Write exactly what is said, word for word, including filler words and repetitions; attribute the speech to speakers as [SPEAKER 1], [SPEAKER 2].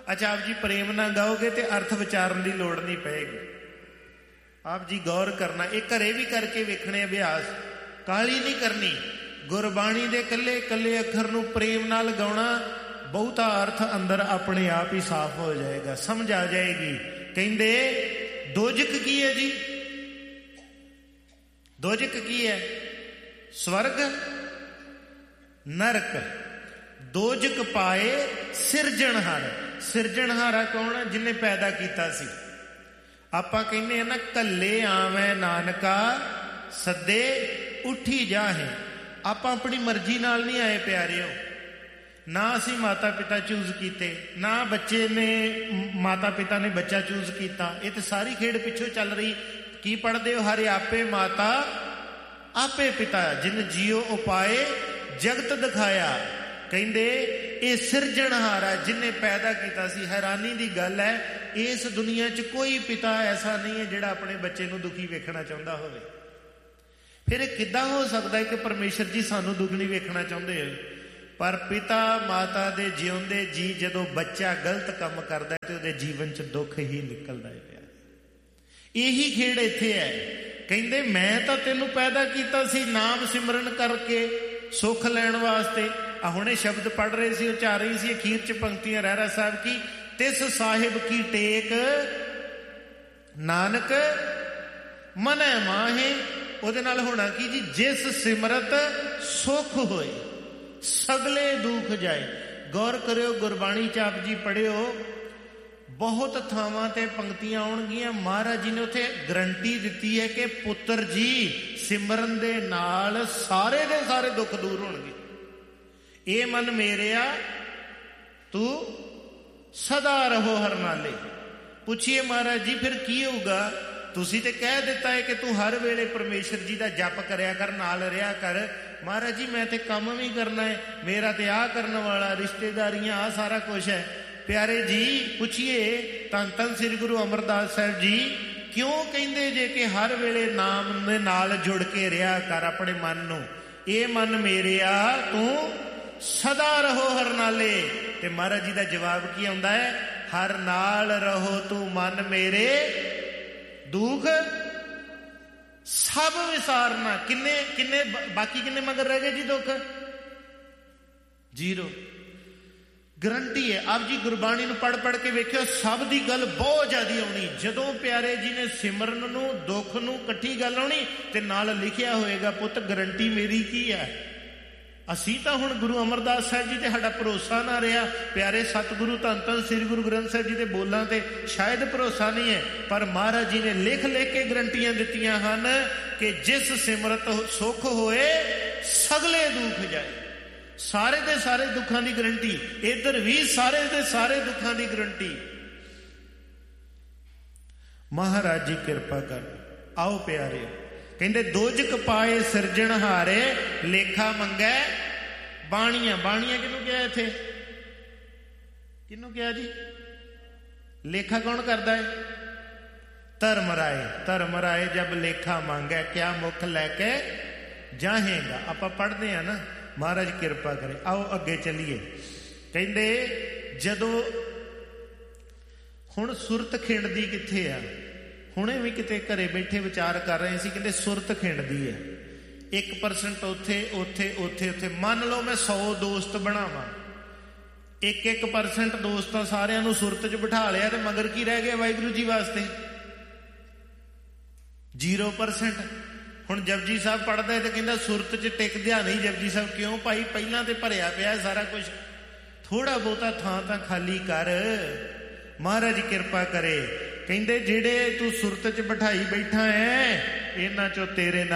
[SPEAKER 1] अच्छा आप जी प्रेम ना गाओगे तो अर्थ विचारन की लोड़ नहीं पेगी। आप जी गौर करना, ये घरे भी करके वेखने अभ्यास, काली नहीं करनी। गुरबाणी दे कल्ले कल्ले अखर नूं प्रेम नाल गाउणा, बहुता अर्थ अंदर अपने आप ही साफ हो जाएगा, समझ आ जाएगी। कहंदे दोजक की है जी, दोजक की है? स्वर्ग नरक। दोजक पाए सिरजणहार। सिरजणहारा कौन है? जिन्हें पैदा किया सी। आपां कहने हैं ना, कल्ले आवे नानका सदे उठी जाहे। आपां अपनी मर्जी नाल नहीं आए प्यारिओ, ना असी माता पिता चूज किते, ना बच्चे ने माता पिता ने बच्चा चूज किया। ये तो सारी खेड पिछों चल रही। की पढ़ते हो? हरे आपे माता आपे पिता, जिन जियो उपाए जगत दिखाया। कहंदे ये सिरजणहारा, जिन्हें पैदा किया सी। हैरानी की गल है, इस दुनिया च कोई पिता ऐसा नहीं है जिहड़ा अपने बच्चे नूं दुखी वेखना चाहता होवे। फिर किद्दां हो सकता है कि परमेश्वर जी सानू दुख नहीं वेखना चाहते हो? पर पिता माता दे जिउंदे जी जदों बच्चा गलत काम करदा है तो उहदे जीवन च दुख ही निकलदा है। यही खेड़ इत्थे है। कहंदे मैं तो तेनू पैदा किया सी नाम सिमरन करके सुख लैण वास्ते। आ हुणे शब्द पढ़ रहे सी, उचार रही सी अखीर च पंक्तियां रहरा साहब की, तिस साहिब की टेक नानक मनै माहे। उहदे नाल होना की जी? जिस सिमरत सुख होए सगले दुख जाए। गौर करियो, गुरबाणी च आप जी पढ़ियो, बहुत थावां ते पंक्तियां आउणगियां। महाराज जी ने उत्थे गारंटी दिती है कि पुत्र जी सिमरन दे नाल सारे दे सारे दुख दूर होणगे। ए मन मेरेया तू सदा रहो हर नाले। पूछिए महाराज जी फिर की होगा? तुसी ते कह दिता है कि तू हर वेले परमेश्वर जी का जप करया कर, नाल रहा कर। महाराज जी मैं ते काम भी करना है, मेरा ते आ करने वाला, रिश्तेदारियां आ सारा कुछ है। प्यारे जी पूछिए धन धन श्री गुरु अमरदास साहब जी क्यों कहंदे जे कि हर वेले नाम दे नाल जुड़ के रहा कर अपने मन नूं। ए मन मेरेया तू सदा रहो हर नाले। ते महाराज जी का जवाब की आउंदा है? हर नाल रहो तू मन मेरे, दुख सब विसारना। किन्ने किन्ने बाकी किन्ने मगर रह गए जी दुख? जीरो। गारंटी है। आप जी गुरबाणी नूं पढ़ पढ़ के वेखियो, सब दी गल बहुत ज्यादा आउणी। जदों प्यारे जी ने सिमरन नूं दुख नूं कट्ठी गल आउणी ते नाल लिखिया होएगा पुत गारंटी मेरी की है। असी तो हुण गुरु अमरदास साहब जी ते साडा भरोसा ना रहा। प्यारे सतगुरु धन धन श्री गुरु ग्रंथ साहब जी के बोलों ते शायद भरोसा नहीं है, पर महाराज जी ने लिख लिख के गारंटियां दित्तियां हन कि जिस सिमरत सुख होए सगले दुख जाए। सारे दे सारे दुखों की गारंटी, इधर भी सारे दे सारे दुखों की गारंटी। महाराज जी कृपा कर। आओ प्यारे, कहते दोजक पाए सिरजणहारे लेखा मंगै बाणियां। बाणियां किनू क्या इत्थे? किनू क्या जी? लेखा कौन करता है? धर्म राय। धर्म राय जब लेखा मांगे क्या मुख लैके जाहेगा। आप पढ़ते हैं ना, महाराज कृपा करे। आओ अगे चलीए। कहते जदों हुण सुरत खिंडदी कित्थे आ? हुणे भी किते घरे बैठे विचार कर रहे सी, कहते सुरत खिंडदी है। एक परसेंट उथे उथे उथे उथे। मान लो मैं सौ दोस्त बनावा, एक एक परसेंट दोस्तां सारियां नूं सुरत च बिठा लिया तो मगर की रह गया वाहिगुरू जी वास्ते? Zero percent. हुण जपजी साहब पढ़दा है तो कहंदा सुरत च टिकदिया नहीं जपजी साहब। क्यों भाई? पहलां ते भरिया पिया सारा कुछ, थोड़ा बहुता थां तां खाली कर। महाराज कृपा करे। कहंदे जेड़े तू सुरत च बिठाई बैठा है इन्हां चों तेरे